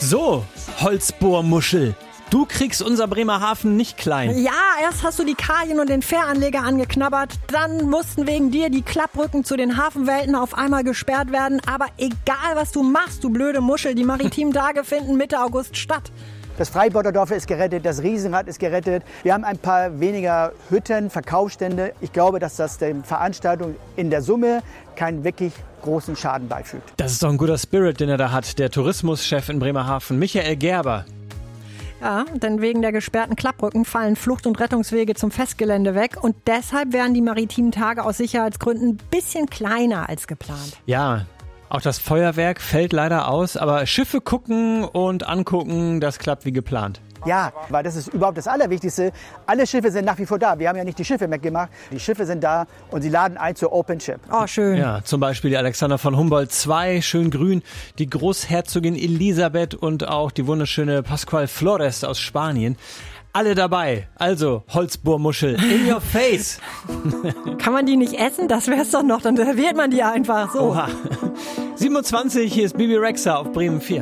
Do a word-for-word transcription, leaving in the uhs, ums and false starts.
So, Holzbohrmuschel. Du kriegst unser Bremerhaven nicht klein. Ja, erst hast du die Kajen und den Fähranleger angeknabbert, dann mussten wegen dir die Klappbrücken zu den Hafenwelten auf einmal gesperrt werden. Aber egal, was du machst, du blöde Muschel, die maritimen Tage finden Mitte August statt. Das Freiburger ist gerettet, das Riesenrad ist gerettet. Wir haben ein paar weniger Hütten, Verkaufsstände. Ich glaube, dass das der Veranstaltung in der Summe keinen wirklich großen Schaden beifügt. Das ist doch ein guter Spirit, den er da hat, der Tourismuschef in Bremerhaven, Michael Gerber. Ja, denn wegen der gesperrten Klappbrücken fallen Flucht- und Rettungswege zum Festgelände weg. Und deshalb werden die maritimen Tage aus Sicherheitsgründen ein bisschen kleiner als geplant. Ja, auch das Feuerwerk fällt leider aus, aber Schiffe gucken und angucken, das klappt wie geplant. Ja, weil das ist überhaupt das Allerwichtigste. Alle Schiffe sind nach wie vor da. Wir haben ja nicht die Schiffe weggemacht. Die Schiffe sind da und sie laden ein zur Open Ship. Oh, schön. Ja, zum Beispiel die Alexander von Humboldt zwei, schön grün, die Großherzogin Elisabeth und auch die wunderschöne Pascual Flores aus Spanien. Alle dabei. Also, Holzbohrmuschel, in your face. Kann man die nicht essen? Das wär's doch noch. Dann serviert man die einfach so. Oha. siebenundzwanzig, hier ist Bibi Rexha auf Bremen vier.